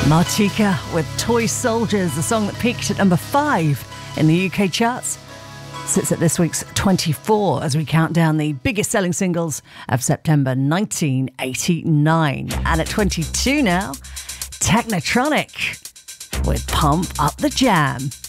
Martika with Toy Soldiers, a song that peaked at number 5 in the UK charts. Sits at this week's 24 as we count down the biggest selling singles of September 1989. And at 22 now, Technotronic with Pump Up the Jam.